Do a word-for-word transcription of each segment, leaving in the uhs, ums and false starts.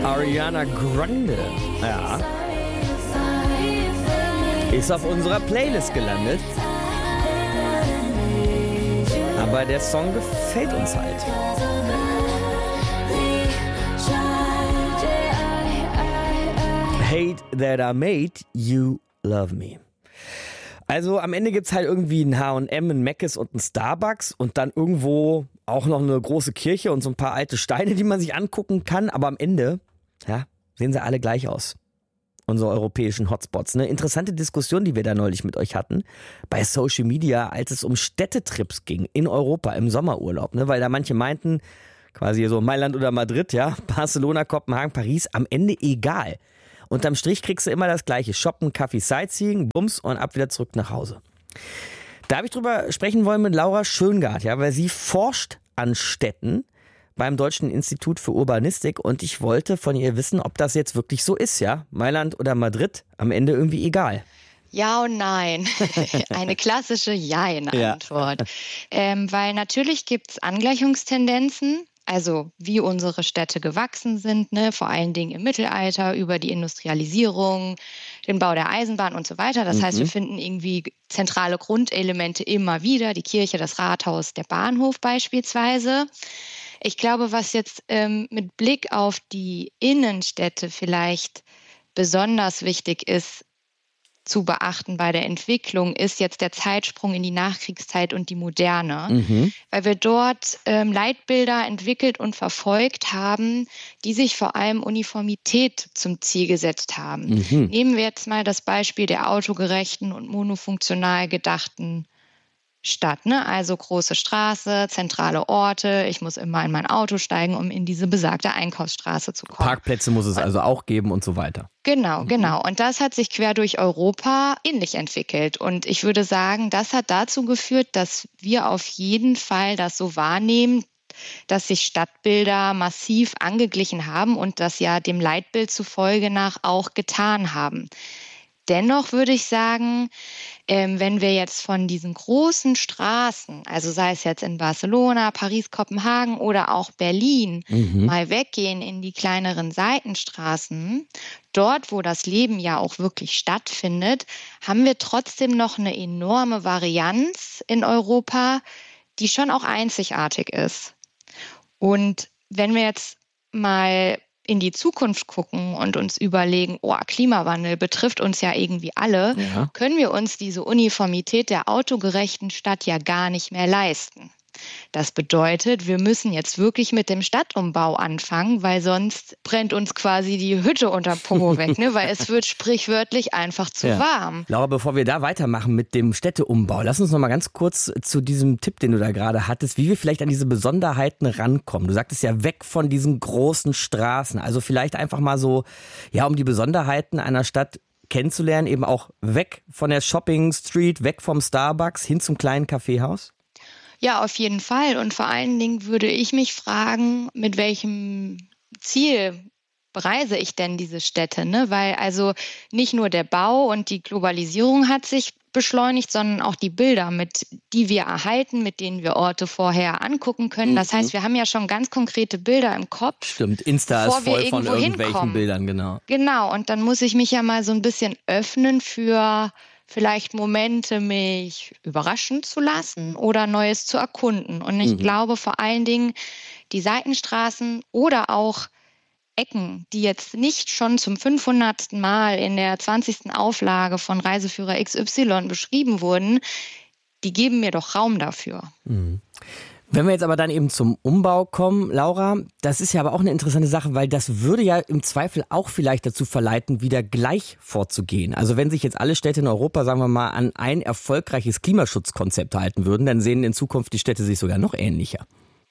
Ariana Grande, ja, ist auf unserer Playlist gelandet. Aber der Song gefällt uns halt. Hate that I made you love me. Also am Ende gibt's halt irgendwie ein H und M, ein Mc's und ein Starbucks und dann irgendwo auch noch eine große Kirche und so ein paar alte Steine, die man sich angucken kann. Aber am Ende, ja, sehen sie alle gleich aus. Unsere europäischen Hotspots. Eine interessante Diskussion, die wir da neulich mit euch hatten, bei Social Media, als es um Städtetrips ging in Europa im Sommerurlaub. Ne? Weil da manche meinten, quasi so Mailand oder Madrid, ja, Barcelona, Kopenhagen, Paris, am Ende egal. Unterm Strich kriegst du immer das Gleiche. Shoppen, Kaffee, Sightseeing, Bums und ab wieder zurück nach Hause. Da habe ich drüber sprechen wollen mit Laura Schöngart, ja, weil sie forscht an Städten beim Deutschen Institut für Urbanistik und ich wollte von ihr wissen, ob das jetzt wirklich so ist, ja? Mailand oder Madrid, am Ende irgendwie egal. Ja und nein. Eine klassische Jein-Antwort. Ja. Ähm, weil natürlich gibt es Angleichungstendenzen, also wie unsere Städte gewachsen sind, ne? Vor allen Dingen im Mittelalter, über die Industrialisierung, den Bau der Eisenbahn und so weiter. Das mhm. heißt, wir finden irgendwie zentrale Grundelemente immer wieder, die Kirche, das Rathaus, der Bahnhof beispielsweise. Ich glaube, was jetzt ähm, mit Blick auf die Innenstädte vielleicht besonders wichtig ist, zu beachten bei der Entwicklung, ist jetzt der Zeitsprung in die Nachkriegszeit und die Moderne, mhm. weil wir dort ähm, Leitbilder entwickelt und verfolgt haben, die sich vor allem Uniformität zum Ziel gesetzt haben. Mhm. Nehmen wir jetzt mal das Beispiel der autogerechten und monofunktional gedachten Stadt, ne? Also große Straße, zentrale Orte. Ich muss immer in mein Auto steigen, um in diese besagte Einkaufsstraße zu kommen. Parkplätze muss es also auch geben und so weiter. Genau, genau. Und das hat sich quer durch Europa ähnlich entwickelt. Und ich würde sagen, das hat dazu geführt, dass wir auf jeden Fall das so wahrnehmen, dass sich Stadtbilder massiv angeglichen haben und das ja dem Leitbild zufolge nach auch getan haben. Dennoch würde ich sagen, ähm, wenn wir jetzt von diesen großen Straßen, also sei es jetzt in Barcelona, Paris, Kopenhagen oder auch Berlin, mhm. mal weggehen in die kleineren Seitenstraßen, dort, wo das Leben ja auch wirklich stattfindet, haben wir trotzdem noch eine enorme Varianz in Europa, die schon auch einzigartig ist. Und wenn wir jetzt mal in die Zukunft gucken und uns überlegen, oh, Klimawandel betrifft uns ja irgendwie alle, ja. können wir uns diese Uniformität der autogerechten Stadt ja gar nicht mehr leisten. Das bedeutet, wir müssen jetzt wirklich mit dem Stadtumbau anfangen, weil sonst brennt uns quasi die Hütte unterm Pogo weg, ne? Weil es wird sprichwörtlich einfach zu ja. warm. Laura, bevor wir da weitermachen mit dem Städteumbau, lass uns noch mal ganz kurz zu diesem Tipp, den du da gerade hattest, wie wir vielleicht an diese Besonderheiten rankommen. Du sagtest ja, weg von diesen großen Straßen, also vielleicht einfach mal so, ja, um die Besonderheiten einer Stadt kennenzulernen, eben auch weg von der Shopping Street, weg vom Starbucks hin zum kleinen Kaffeehaus? Ja, auf jeden Fall. Und vor allen Dingen würde ich mich fragen, mit welchem Ziel bereise ich denn diese Städte? Ne? Weil also nicht nur der Bau und die Globalisierung hat sich beschleunigt, sondern auch die Bilder, mit die wir erhalten, mit denen wir Orte vorher angucken können. Das heißt, wir haben ja schon ganz konkrete Bilder im Kopf. Stimmt, Insta ist voll von irgendwelchen hinkommen. Bildern, genau. Genau, und dann muss ich mich ja mal so ein bisschen öffnen für vielleicht Momente, mich überraschen zu lassen oder Neues zu erkunden. Und ich mhm. glaube vor allen Dingen, die Seitenstraßen oder auch Ecken, die jetzt nicht schon zum fünfhundertsten Mal in der zwanzigsten Auflage von Reiseführer X Y beschrieben wurden, die geben mir doch Raum dafür. Mhm. Wenn wir jetzt aber dann eben zum Umbau kommen, Laura, das ist ja aber auch eine interessante Sache, weil das würde ja im Zweifel auch vielleicht dazu verleiten, wieder gleich vorzugehen. Also wenn sich jetzt alle Städte in Europa, sagen wir mal, an ein erfolgreiches Klimaschutzkonzept halten würden, dann sehen in Zukunft die Städte sich sogar noch ähnlicher.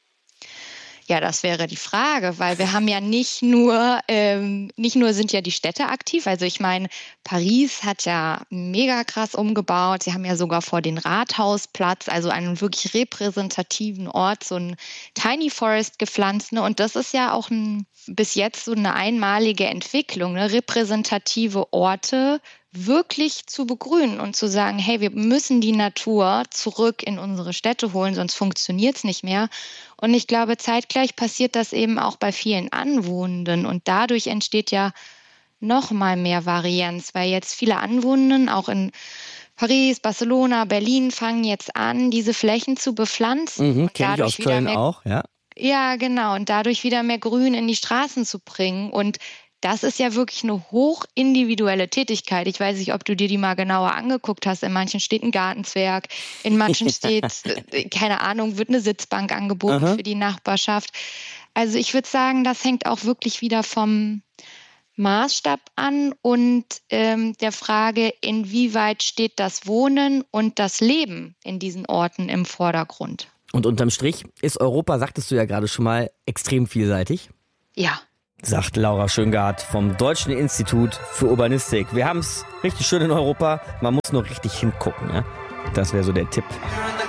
Ja, das wäre die Frage, weil wir haben ja nicht nur, ähm, nicht nur sind ja die Städte aktiv, also ich meine, Paris hat ja mega krass umgebaut, sie haben ja sogar vor den Rathausplatz, also einen wirklich repräsentativen Ort, so ein Tiny Forest gepflanzt, ne? Und das ist ja auch ein, bis jetzt so eine einmalige Entwicklung, ne? Repräsentative Orte wirklich zu begrünen und zu sagen, hey, wir müssen die Natur zurück in unsere Städte holen, sonst funktioniert es nicht mehr. Und ich glaube, zeitgleich passiert das eben auch bei vielen Anwohnenden. Und dadurch entsteht ja noch mal mehr Varianz, weil jetzt viele Anwohner auch in Paris, Barcelona, Berlin fangen jetzt an, diese Flächen zu bepflanzen. Mhm, kenne ich aus Köln mehr, auch, ja. Ja, genau. Und dadurch wieder mehr Grün in die Straßen zu bringen. Und das ist ja wirklich eine hoch individuelle Tätigkeit. Ich weiß nicht, ob du dir die mal genauer angeguckt hast. In manchen steht ein Gartenzwerg, in manchen steht, keine Ahnung, wird eine Sitzbank angeboten Aha. für die Nachbarschaft. Also ich würde sagen, das hängt auch wirklich wieder vom Maßstab an und ähm, der Frage, inwieweit steht das Wohnen und das Leben in diesen Orten im Vordergrund. Und unterm Strich ist Europa, sagtest du ja gerade schon mal, extrem vielseitig. Ja. Sagt Laura Schöngart vom Deutschen Institut für Urbanistik. Wir haben es richtig schön in Europa, man muss nur richtig hingucken. Ja? Das wäre so der Tipp.